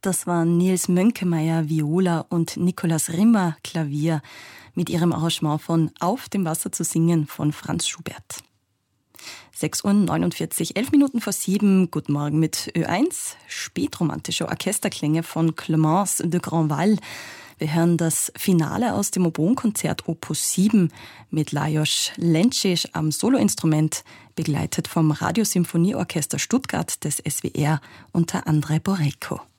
Das waren Nils Mönkemeyer, Viola und Nikolaus Rimmer, Klavier, mit ihrem Arrangement von Auf dem Wasser zu singen von Franz Schubert. 6:49 Uhr, 11 Minuten vor 7. Guten Morgen mit Ö1. Spätromantische Orchesterklänge von Clémence de Grandval. Wir hören das Finale aus dem Oboenkonzert Opus 7 mit Lajos Lenčić am Soloinstrument, begleitet vom Radiosymphonieorchester Stuttgart des SWR unter Andrei Borecko.